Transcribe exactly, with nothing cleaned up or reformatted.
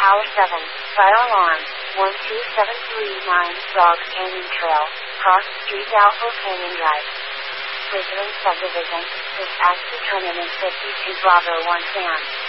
Tower seven, Fire Alarm, one two seven three nine, Dog Canyon Trail, Cross Street, Alpha Canyon Drive. Bridgeland Subdivision, dispatch determinant fifty-two Bravo one Sam.